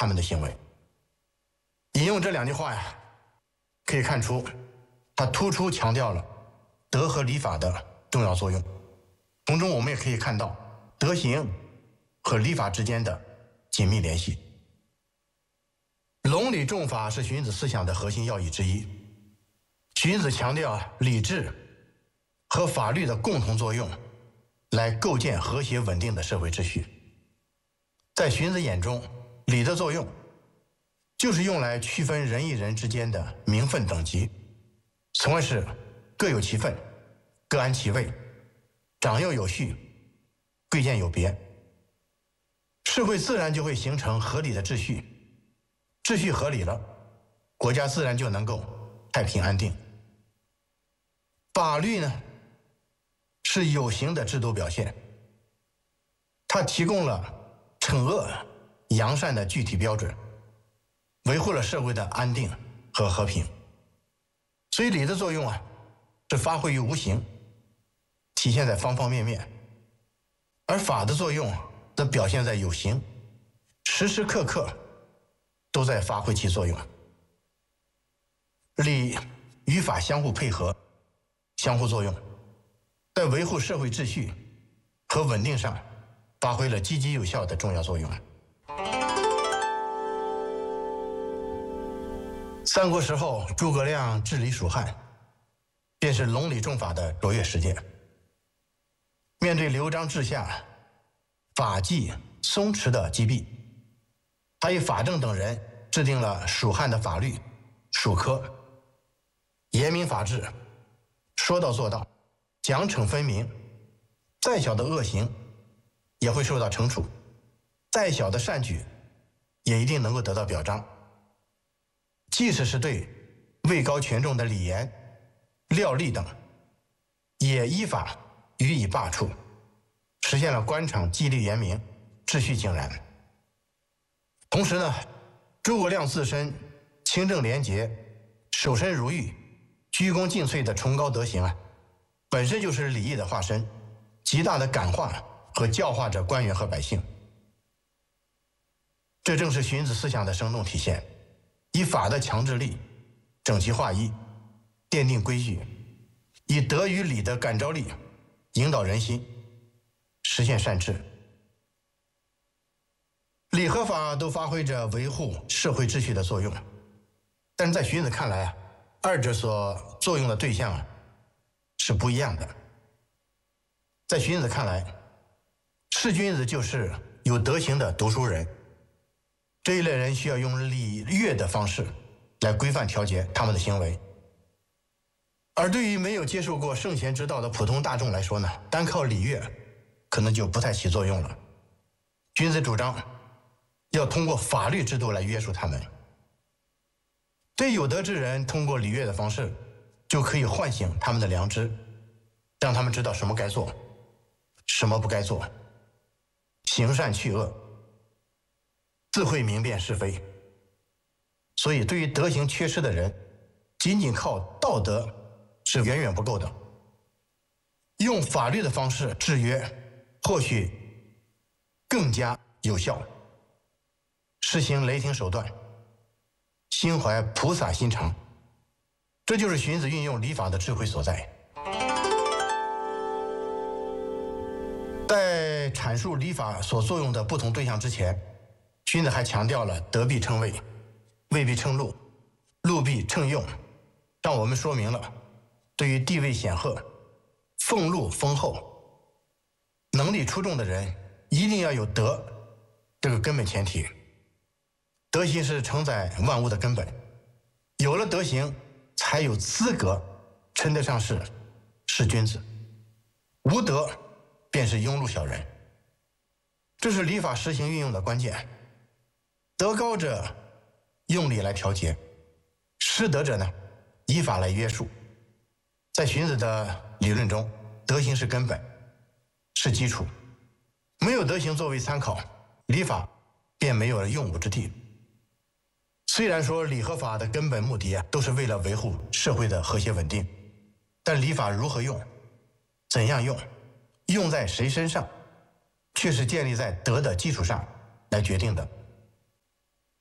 他们的行为。引用这2句话呀，可以看出他突出强调了德和礼法的重要作用。从中我们也可以看到德行和礼法之间的紧密联系。隆理重法是荀子思想的核心要义之一。荀子强调礼制和法律的共同作用，来构建和谐稳定的社会秩序。在荀子眼中，礼的作用就是用来区分人与人之间的名分等级，从而是各有其分，各安其位，长幼有序，贵贱有别，社会自然就会形成合理的秩序，秩序合理了，国家自然就能够太平安定。法律呢，是有形的制度表现，它提供了惩恶扬善的具体标准，维护了社会的安定和和平。所以礼的作用是发挥于无形，体现在方方面面，而法的作用则表现在有形，时时刻刻都在发挥其作用。礼与法相互配合，相互作用，在维护社会秩序和稳定上发挥了积极有效的重要作用。三国时候，诸葛亮治理蜀汉，便是隆理重法的卓越实践。面对刘璋治下法纪松弛的积弊，他与法正等人制定了蜀汉的法律蜀科，严明法治，说到做到，奖惩分明，再小的恶行也会受到惩处，再小的善举也一定能够得到表彰。即使是对位高权重的李严、廖立等，也依法予以罢黜，实现了官场纪律严明，秩序井然。同时呢，诸葛亮自身清正廉洁、守身如玉、鞠躬尽瘁的崇高德行本身就是礼义的化身，极大的感化和教化着官员和百姓。这正是荀子思想的生动体现，以法的强制力整齐划一，奠定规矩，以德与礼的感召力引导人心，实现善治。礼和法都发挥着维护社会秩序的作用，但是在荀子看来二者所作用的对象是不一样的。在荀子看来，士君子就是有德行的读书人，这一类人需要用礼乐的方式来规范调节他们的行为。而对于没有接受过圣贤之道的普通大众来说呢，单靠礼乐可能就不太起作用了。荀子主张要通过法律制度来约束他们。对有德之人，通过礼乐的方式就可以唤醒他们的良知，让他们知道什么该做，什么不该做，行善去恶，自会明辨是非。所以对于德行缺失的人，仅仅靠道德是远远不够的，用法律的方式制约或许更加有效。实行雷霆手段，心怀菩萨心肠，这就是荀子运用礼法的智慧所在。在阐述礼法所作用的不同对象之前，荀子还强调了德必称位，位必称禄，禄必称用，让我们说明了对于地位显赫、俸禄丰厚、能力出众的人一定要有德这个根本前提。德行是承载万物的根本，有了德行才有资格称得上是君子，无德便是庸碌小人。这是礼法实行运用的关键。德高者用礼来调节，失德者呢依法来约束。在荀子的理论中，德行是根本，是基础，没有德行作为参考，礼法便没有了用武之地。虽然说礼和法的根本目的都是为了维护社会的和谐稳定，但礼法如何用，怎样用，用在谁身上，却是建立在德的基础上来决定的。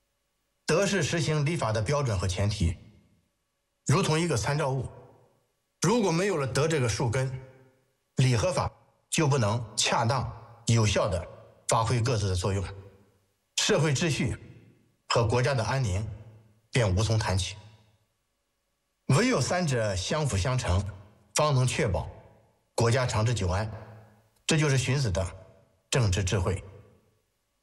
德是实行礼法的标准和前提，如同一个参照物。如果没有了德这个树根，礼和法就不能恰当有效地发挥各自的作用，社会秩序和国家的安宁便无从谈起。唯有三者相辅相成，方能确保国家长治久安。这就是荀子的政治智慧。